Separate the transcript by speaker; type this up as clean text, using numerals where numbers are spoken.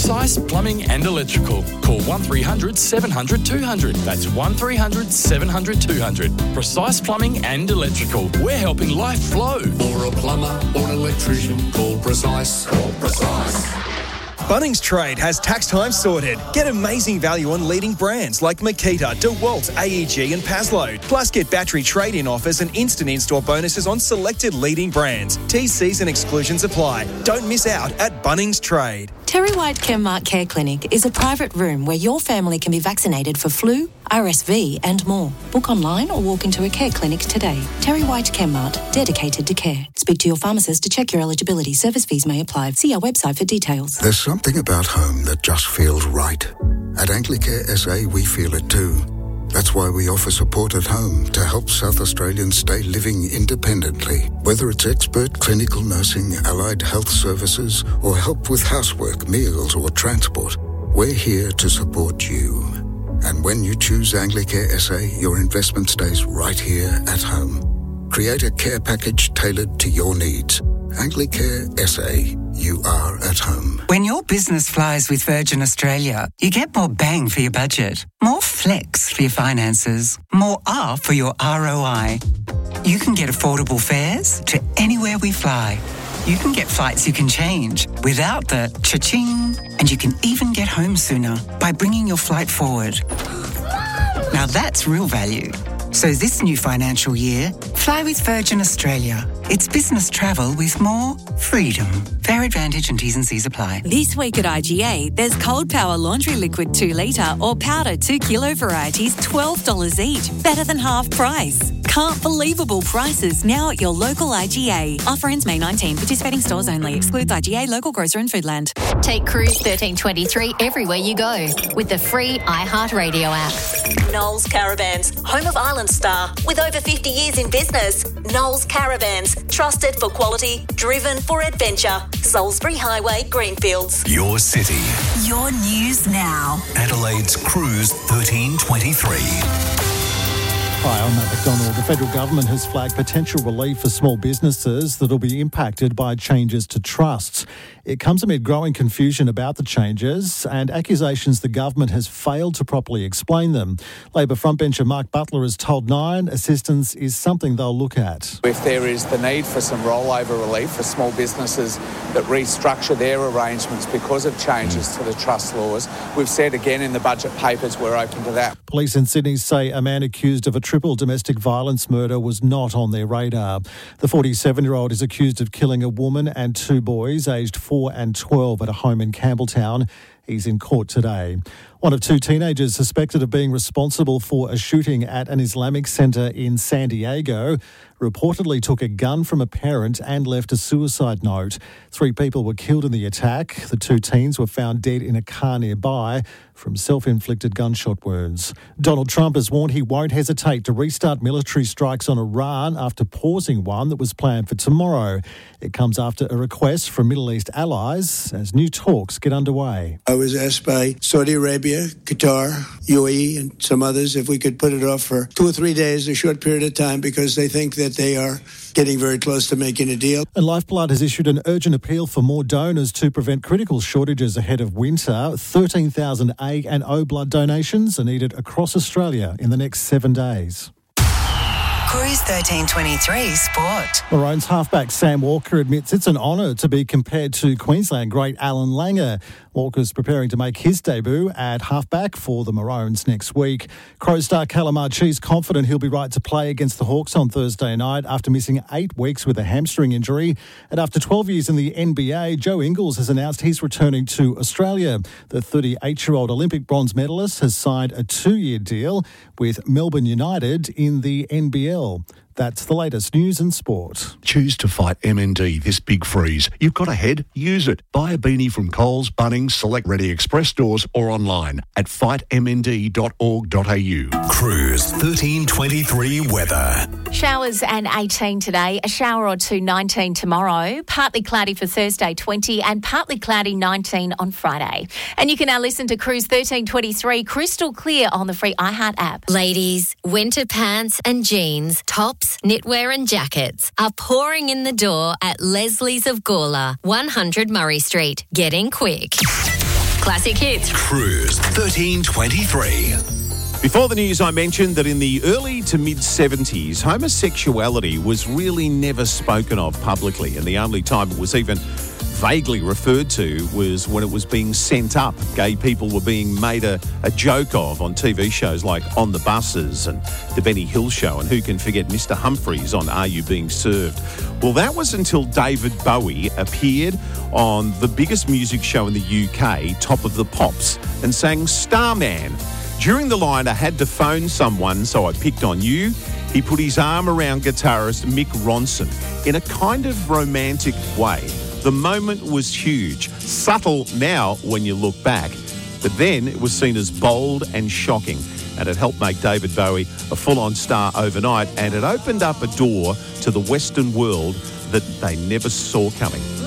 Speaker 1: Precise Plumbing and Electrical. Call 1300 700 200. That's 1300 700 200. Precise Plumbing and Electrical. We're helping life flow.
Speaker 2: For a plumber or an electrician, call Precise. Call Precise.
Speaker 3: Bunnings Trade has tax time sorted. Get amazing value on leading brands like Makita, DeWalt, AEG and Paslow. Plus get battery trade-in offers and instant in-store bonuses on selected leading brands. T's and exclusions apply. Don't miss out at Bunnings Trade.
Speaker 4: Terry White Chemart Care Clinic is a private room where your family can be vaccinated for flu, RSV and more. Book online or walk into a care clinic today. Terry White Chemart, dedicated to care. Speak to your pharmacist to check your eligibility. Service fees may apply. See our website for details.
Speaker 5: There's something about home that just feels right. At Anglicare SA, we feel it too. That's why we offer support at home to help South Australians stay living independently. Whether it's expert clinical nursing, allied health services, or help with housework, meals, or transport, we're here to support you. And when you choose Anglicare SA, your investment stays right here at home. Create a care package tailored to your needs. Anglicare SA. You are at home.
Speaker 6: When your business flies with Virgin Australia, you get more bang for your budget, more flex for your finances, more R for your ROI. You can get affordable fares to anywhere we fly. You can get flights you can change without the cha-ching. And you can even get home sooner by bringing your flight forward. Now that's real value. So this new financial year, fly with Virgin Australia. It's business travel with more freedom. Fare advantage and T's and C's apply.
Speaker 7: This week at IGA, there's Cold Power Laundry Liquid 2 litre or Powder 2 kilo varieties, $12 each. Better than half price. Can't believable prices now at your local IGA. Offer ends May 19. Participating stores only. Excludes IGA, local grocer and Foodland.
Speaker 8: Take Cruise 1323 everywhere you go with the free iHeartRadio app.
Speaker 9: Knowles Caravans, home of Island Star. With over 50 years in business, Knowles Caravans, trusted for quality, driven for adventure. Salisbury Highway, Greenfields.
Speaker 10: Your city.
Speaker 11: Your news now.
Speaker 10: Adelaide's Cruise 1323.
Speaker 12: Hi, I'm Matt McDonald. The federal government has flagged potential relief for small businesses that will be impacted by changes to trusts. It comes amid growing confusion about the changes and accusations the government has failed to properly explain them. Labor frontbencher Mark Butler has told Nine assistance is something they'll look at.
Speaker 13: If there is the need for some rollover relief for small businesses that restructure their arrangements because of changes to the trust laws, we've said again in the budget papers we're open to that.
Speaker 12: Police in Sydney say a man accused of a triple domestic violence murder was not on their radar. The 47-year-old is accused of killing a woman and two boys aged 4 and 12 at a home in Campbelltown. He's in court today. One of two teenagers suspected of being responsible for a shooting at an Islamic centre in San Diego reportedly took a gun from a parent and left a suicide note. 3 people were killed in the attack. The 2 teens were found dead in a car nearby from self-inflicted gunshot wounds. Donald Trump has warned he won't hesitate to restart military strikes on Iran after pausing one that was planned for tomorrow. It comes after a request from Middle East allies as new talks get underway.
Speaker 14: I was asked by Saudi Arabia, Qatar, UAE and some others if we could put it off for 2 or 3 days, a short period of time, because they think that they are getting very close to making a deal.
Speaker 12: And Lifeblood has issued an urgent appeal for more donors to prevent critical shortages ahead of winter. 13,000 A and O blood donations are needed across Australia in the next 7 days.
Speaker 11: Cruise 1323 Sport.
Speaker 12: Maroons halfback Sam Walker admits it's an honour to be compared to Queensland great Alan Langer. Walker's preparing to make his debut at halfback for the Maroons next week. Crows star Callum Archie's confident he'll be right to play against the Hawks on Thursday night after missing 8 weeks with a hamstring injury. And after 12 years in the NBA, Joe Ingles has announced he's returning to Australia. The 38-year-old Olympic bronze medalist has signed a 2-year deal with Melbourne United in the NBL. That's the latest news and sport.
Speaker 10: Choose to fight MND this big freeze. You've got a head, use it. Buy a beanie from Coles, Bunnings, Select Ready Express stores or online at fightmnd.org.au. Cruise 1323 weather.
Speaker 8: Showers and 18 today, a shower or two 19 tomorrow, partly cloudy for Thursday 20 and partly cloudy 19 on Friday. And you can now listen to Cruise 1323 crystal clear on the free iHeart app.
Speaker 15: Ladies, winter pants and jeans, tops, knitwear and jackets are pouring in the door at Leslie's of Gawler, 100 Murray Street. Get in quick. classic hits.
Speaker 16: Cruise 1323.
Speaker 17: Before the news, I mentioned that in the early to mid-70s, homosexuality was really never spoken of publicly, and the only time it was even vaguely referred to was when it was being sent up. Gay people were being made a joke of on TV shows like On the Buses and The Benny Hill Show, and who can forget Mr. Humphries on Are You Being Served? Well, that was until David Bowie appeared on the biggest music show in the UK, Top of the Pops, and sang Starman. During the line, I had to phone someone, so I picked on you. He put his arm around guitarist Mick Ronson in a kind of romantic way. The moment was huge, subtle now when you look back, but then it was seen as bold and shocking, and it helped make David Bowie a full-on star overnight, and it opened up a door to the Western world that they never saw coming.